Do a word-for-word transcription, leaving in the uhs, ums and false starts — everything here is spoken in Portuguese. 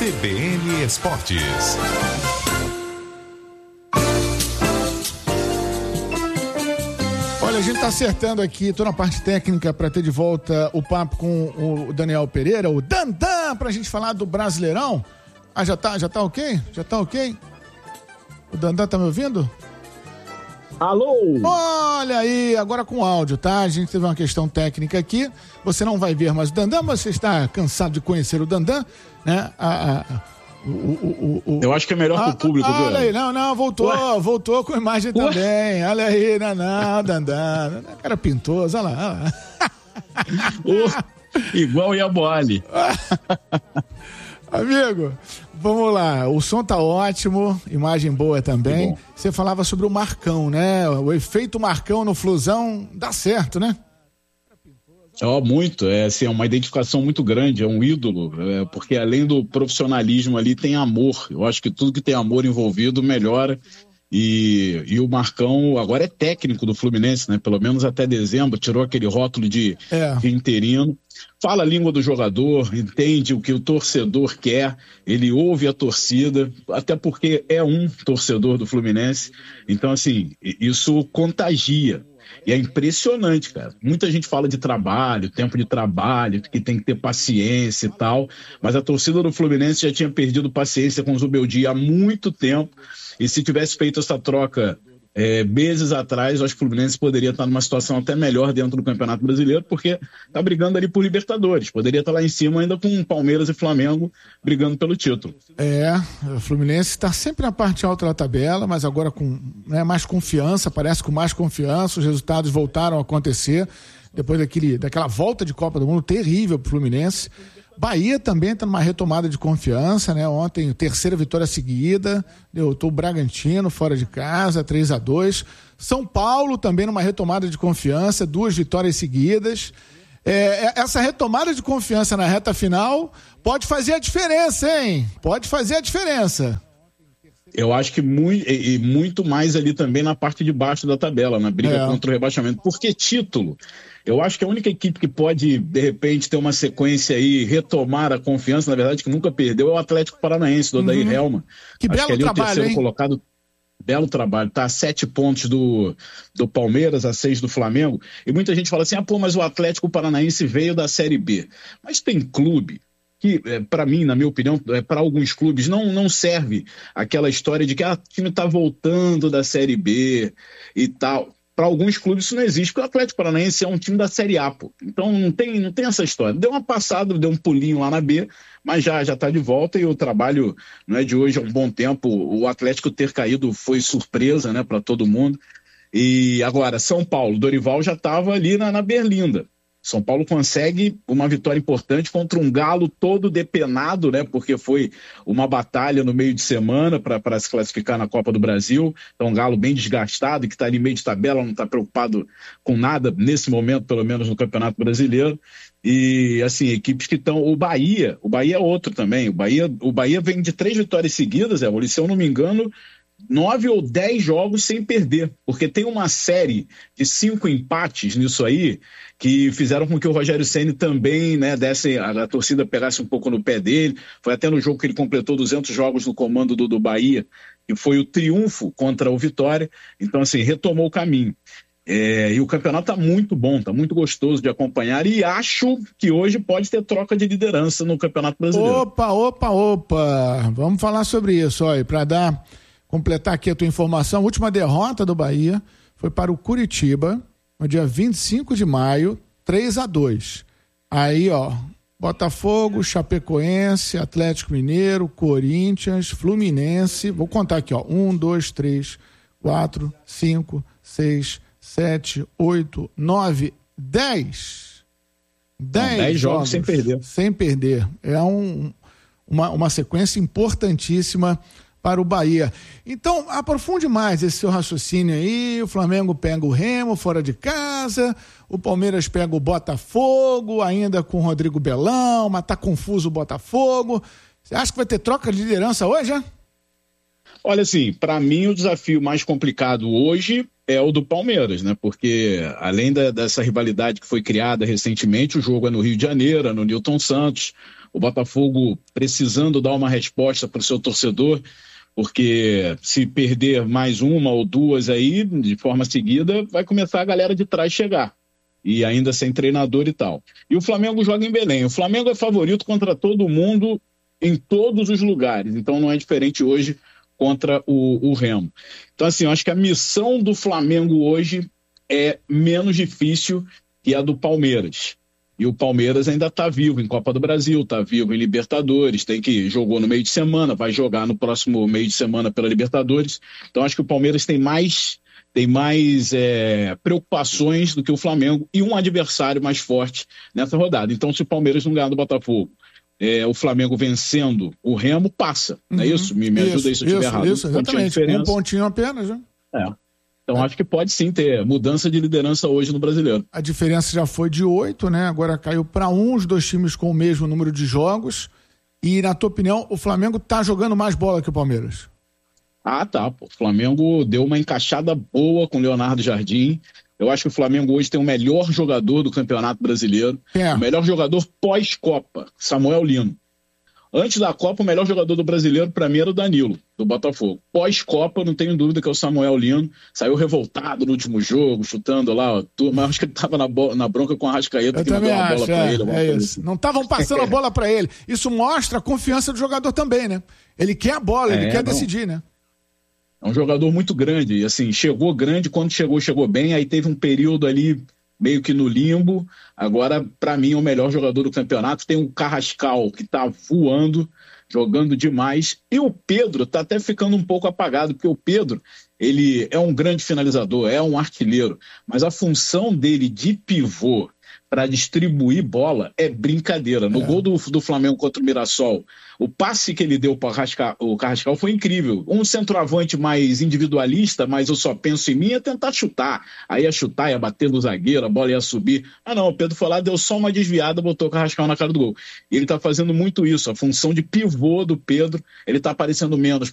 C B N Esportes. Olha, a gente tá acertando aqui, tô na parte técnica para ter de volta o papo com o Daniel Pereira, o Dandan, pra gente falar do Brasileirão. Ah, já tá, já tá ok? Já tá ok? O Dandan tá me ouvindo? Alô? Olha aí, agora com áudio, tá? A gente teve uma questão técnica aqui. Você não vai ver mais o Dandan, mas você está cansado de conhecer o Dandan, né? A, a, o, o, o, o... Eu acho que é melhor ah, pro público ver. Olha aí, não, não, voltou, Ué? voltou com imagem Ué? também. Olha aí, não, não, Dandan. Cara pintoso, olha lá, olha lá. Oh, igual o Iaboli. Amigo, vamos lá, o som tá ótimo, imagem boa também. Você falava sobre o Marcão, né? O efeito Marcão no Flusão dá certo, né? Ó, oh, muito, é assim, é uma identificação muito grande, é um ídolo, é, porque além do profissionalismo ali tem amor. Eu acho que tudo que tem amor envolvido melhora. E, e o Marcão agora é técnico do Fluminense, né? Pelo menos até dezembro, tirou aquele rótulo de, é. de interino. Fala a língua do jogador, entende o que o torcedor quer, ele ouve a torcida, até porque é um torcedor do Fluminense. Então, assim, isso contagia. E é impressionante, cara. Muita gente fala de trabalho, tempo de trabalho, que tem que ter paciência e tal, mas a torcida do Fluminense já tinha perdido paciência com o Zubeldia há muito tempo. E se tivesse feito essa troca é, meses atrás, eu acho que o Fluminense poderia estar numa situação até melhor dentro do Campeonato Brasileiro, porque está brigando ali por Libertadores. Poderia estar lá em cima ainda com Palmeiras e Flamengo brigando pelo título. É, o Fluminense está sempre na parte alta da tabela, mas agora com né, mais confiança, parece com mais confiança, os resultados voltaram a acontecer depois daquele, daquela volta de Copa do Mundo terrível para o Fluminense. Bahia também está numa retomada de confiança, né? Ontem, terceira vitória seguida, derrotou o Bragantino fora de casa, três a dois. São Paulo também numa retomada de confiança, duas vitórias seguidas. É, essa retomada de confiança na reta final pode fazer a diferença, hein? Pode fazer a diferença. Eu acho que muito, e muito mais ali também na parte de baixo da tabela, na briga é. contra o rebaixamento. Porque título, eu acho que a única equipe que pode, de repente, ter uma sequência aí, retomar a confiança, na verdade, que nunca perdeu, é o Atlético Paranaense, do Odair uhum. Helma. Que acho belo que ali trabalho, o terceiro hein? colocado, belo trabalho, tá a sete pontos do, do Palmeiras, a seis do Flamengo, e muita gente fala assim, ah, pô, mas o Atlético Paranaense veio da Série B. Mas tem clube que, para mim, na minha opinião, para alguns clubes, não, não serve aquela história de que ah, o time tá voltando da Série B e tal. Para alguns clubes isso não existe, porque o Atlético Paranaense é um time da Série A, pô. Então não tem, não tem essa história. Deu uma passada, deu um pulinho lá na B, mas já já tá de volta e o trabalho não é de hoje, há um bom tempo. O Atlético ter caído foi surpresa, né, para todo mundo. E agora, São Paulo, Dorival já estava ali na, na Berlinda. São Paulo consegue uma vitória importante contra um Galo todo depenado, né? Porque foi uma batalha no meio de semana para se classificar na Copa do Brasil. Então, um Galo bem desgastado, que está ali meio de tabela, não está preocupado com nada nesse momento, pelo menos no Campeonato Brasileiro. E, assim, equipes que estão... O Bahia, o Bahia é outro também. O Bahia, o Bahia vem de três vitórias seguidas, é, se eu não me engano, nove ou dez jogos sem perder, porque tem uma série de cinco empates nisso aí que fizeram com que o Rogério Ceni também, né, desse, a, a torcida pegasse um pouco no pé dele. Foi até no jogo que ele completou duzentos jogos no comando do, do Bahia, que foi o triunfo contra o Vitória. Então, assim, retomou o caminho. É, e o campeonato tá muito bom, tá muito gostoso de acompanhar e acho que hoje pode ter troca de liderança no Campeonato Brasileiro. Opa, opa, opa, vamos falar sobre isso, olha, para dar... completar aqui a tua informação, a última derrota do Bahia foi para o Curitiba, no dia vinte e cinco de maio, três a dois. Aí, ó, Botafogo, Chapecoense, Atlético Mineiro, Corinthians, Fluminense, vou contar aqui, ó, um, dois, três, quatro, cinco, seis, sete, oito, nove, dez. Dez, dez jogos, jogos sem perder. Sem perder. É um, uma, uma sequência importantíssima para o Bahia. Então, aprofunde mais esse seu raciocínio aí. O Flamengo pega o Remo fora de casa, o Palmeiras pega o Botafogo, ainda com o Rodrigo Belão, mas tá confuso o Botafogo. Você acha que vai ter troca de liderança hoje, hein? Olha, assim, para mim o desafio mais complicado hoje é o do Palmeiras, né? Porque além da, dessa rivalidade que foi criada recentemente, o jogo é no Rio de Janeiro, é no Newton Santos, o Botafogo precisando dar uma resposta para o seu torcedor, porque se perder mais uma ou duas aí, de forma seguida, vai começar a galera de trás chegar, e ainda sem treinador e tal. E o Flamengo joga em Belém. O Flamengo é favorito contra todo mundo em todos os lugares, então não é diferente hoje contra o, o Remo. Então, assim, eu acho que a missão do Flamengo hoje é menos difícil que a do Palmeiras. E o Palmeiras ainda está vivo em Copa do Brasil, está vivo em Libertadores, tem que jogou no meio de semana, vai jogar no próximo meio de semana pela Libertadores. Então, acho que o Palmeiras tem mais, tem mais é, preocupações do que o Flamengo e um adversário mais forte nessa rodada. Então, se o Palmeiras não ganhar do Botafogo, É, o Flamengo vencendo o Remo, passa, não é isso? Me, me isso, ajuda aí se eu estiver errado. Isso, exatamente, um pontinho apenas, né? É. Então é. acho que pode sim ter mudança de liderança hoje no Brasileiro. A diferença já foi de oito, né? Agora caiu para um, os dois times com o mesmo número de jogos. E, na tua opinião, o Flamengo tá jogando mais bola que o Palmeiras? Ah, tá. Pô. O Flamengo deu uma encaixada boa com o Leonardo Jardim. Eu acho que o Flamengo hoje tem o melhor jogador do Campeonato Brasileiro. É. O melhor jogador pós-Copa, Samuel Lino. Antes da Copa, o melhor jogador do Brasileiro, para mim, era o Danilo, do Botafogo. Pós-Copa, não tenho dúvida que é o Samuel Lino. Saiu revoltado no último jogo, chutando lá, mas acho que ele estava na, na bronca com a Arrascaeta. Eu que também não deu acho, bola pra é, ele, é isso. Não estavam passando a bola para ele. Isso mostra a confiança do jogador também, né? Ele quer a bola, ele é, quer não. decidir, né? É um jogador muito grande, e assim, chegou grande, quando chegou, chegou bem, aí teve um período ali meio que no limbo. Agora, para mim, é o melhor jogador do campeonato. Tem o Carrascal, que tá voando, jogando demais, e o Pedro tá até ficando um pouco apagado, porque o Pedro, ele é um grande finalizador, é um artilheiro, mas a função dele de pivô para distribuir bola é brincadeira. No é. gol do, do Flamengo contra o Mirassol, o passe que ele deu para o Carrascal foi incrível. Um centroavante mais individualista, mas eu só penso em mim, ia tentar chutar. Aí ia chutar, ia bater no zagueiro, a bola ia subir. Ah não, o Pedro foi lá, deu só uma desviada, botou o Carrascal na cara do gol. E ele tá fazendo muito isso, a função de pivô do Pedro, ele tá aparecendo menos